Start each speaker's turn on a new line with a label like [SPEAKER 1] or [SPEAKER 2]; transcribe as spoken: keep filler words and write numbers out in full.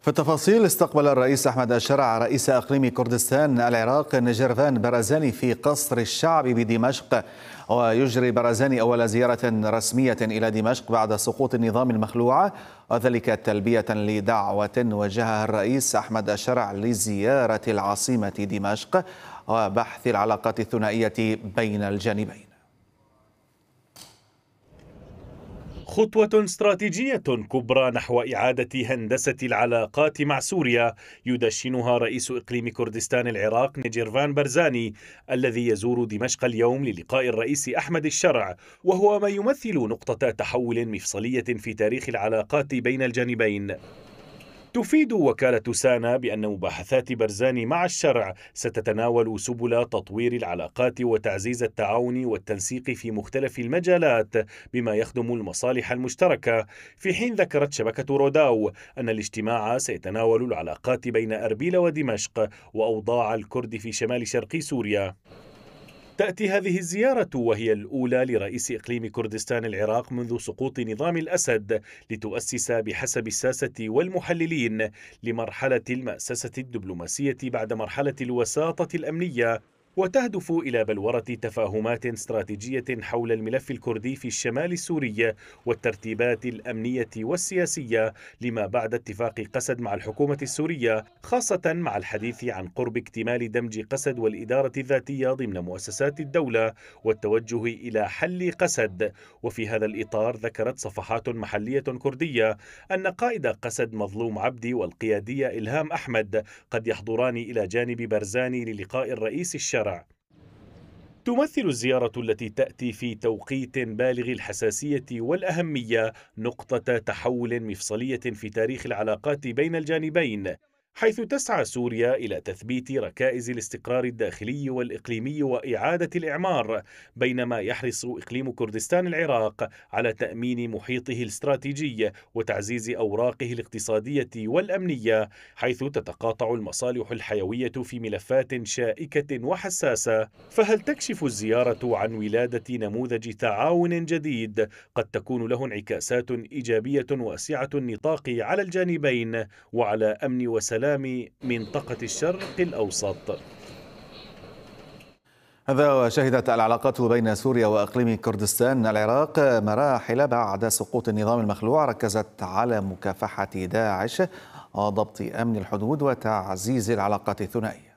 [SPEAKER 1] في التفاصيل، استقبل الرئيس أحمد الشرع رئيس إقليم كردستان العراق نجيرفان برزاني في قصر الشعب بدمشق. ويجري برزاني أول زيارة رسمية إلى دمشق بعد سقوط النظام المخلوع، وذلك تلبية لدعوة وجهها الرئيس أحمد الشرع لزيارة العاصمة دمشق وبحث العلاقات الثنائية بين الجانبين.
[SPEAKER 2] خطوة استراتيجية كبرى نحو إعادة هندسة العلاقات مع سوريا يدشنها رئيس إقليم كردستان العراق نجيرفان برزاني، الذي يزور دمشق اليوم للقاء الرئيس أحمد الشرع، وهو ما يمثل نقطة تحول مفصلية في تاريخ العلاقات بين الجانبين. تفيد وكالة سانا بأن مباحثات برزاني مع الشرع ستتناول سبل تطوير العلاقات وتعزيز التعاون والتنسيق في مختلف المجالات بما يخدم المصالح المشتركة، في حين ذكرت شبكة روداو أن الاجتماع سيتناول العلاقات بين أربيل ودمشق وأوضاع الكرد في شمال شرق سوريا. تأتي هذه الزيارة وهي الأولى لرئيس إقليم كردستان العراق منذ سقوط نظام الأسد، لتؤسس بحسب الساسة والمحللين لمرحلة المأسسة الدبلوماسية بعد مرحلة الوساطة الأمنية، وتهدف إلى بلورة تفاهمات استراتيجية حول الملف الكردي في الشمال السوري والترتيبات الأمنية والسياسية لما بعد اتفاق قسد مع الحكومة السورية، خاصة مع الحديث عن قرب اكتمال دمج قسد والإدارة الذاتية ضمن مؤسسات الدولة والتوجه إلى حل قسد. وفي هذا الإطار ذكرت صفحات محلية كردية أن قائد قسد مظلوم عبدي والقيادية إلهام أحمد قد يحضران إلى جانب برزاني للقاء الرئيس الشرع. تمثل الزيارة التي تأتي في توقيت بالغ الحساسية والأهمية نقطة تحول مفصلية في تاريخ العلاقات بين الجانبين، حيث تسعى سوريا إلى تثبيت ركائز الاستقرار الداخلي والإقليمي وإعادة الإعمار، بينما يحرص إقليم كردستان العراق على تأمين محيطه الاستراتيجي وتعزيز أوراقه الاقتصادية والأمنية، حيث تتقاطع المصالح الحيوية في ملفات شائكة وحساسة. فهل تكشف الزيارة عن ولادة نموذج تعاون جديد قد تكون له انعكاسات إيجابية واسعة النطاق على الجانبين وعلى أمن وسلام منطقة الشرق الأوسط؟
[SPEAKER 1] هذا وشهدت العلاقات بين سوريا وإقليم كردستان العراق مراحل بعد سقوط النظام المخلوع ركزت على مكافحة داعش وضبط أمن الحدود وتعزيز العلاقات الثنائية.